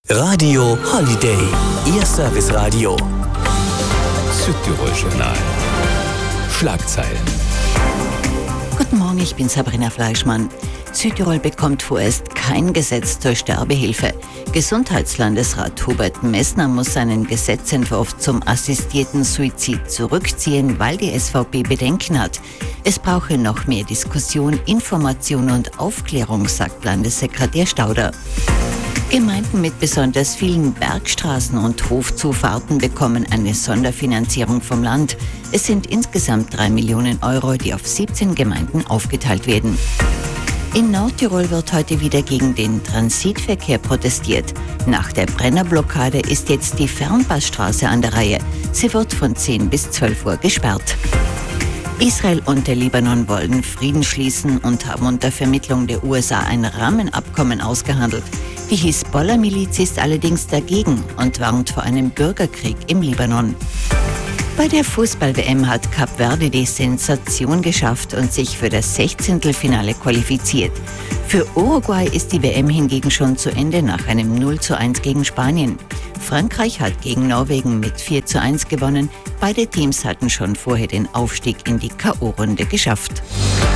Radio Holiday, Ihr Serviceradio. Südtirol Journal. Schlagzeilen. Guten Morgen, ich bin Sabrina Fleischmann. Südtirol bekommt vorerst kein Gesetz zur Sterbehilfe. Gesundheitslandesrat Hubert Messner muss seinen Gesetzentwurf zum assistierten Suizid zurückziehen, weil die SVP Bedenken hat. Es brauche noch mehr Diskussion, Information und Aufklärung, sagt Landessekretär Stauder. Gemeinden mit besonders vielen Bergstraßen und Hofzufahrten bekommen eine Sonderfinanzierung vom Land. Es sind insgesamt 3 Millionen Euro, die auf 17 Gemeinden aufgeteilt werden. In Nordtirol wird heute wieder gegen den Transitverkehr protestiert. Nach der Brennerblockade ist jetzt die Fernpassstraße an der Reihe. Sie wird von 10 bis 12 Uhr gesperrt. Israel und der Libanon wollen Frieden schließen und haben unter Vermittlung der USA ein Rahmenabkommen ausgehandelt. Die Hisbollah-Miliz ist allerdings dagegen und warnt vor einem Bürgerkrieg im Libanon. Bei der Fußball-WM hat Kap Verde die Sensation geschafft und sich für das 16. qualifiziert. Für Uruguay ist die WM hingegen schon zu Ende nach einem 0:1 gegen Spanien. Frankreich hat gegen Norwegen mit 4:1 gewonnen. Beide Teams hatten schon vorher den Aufstieg in die K.O.-Runde geschafft.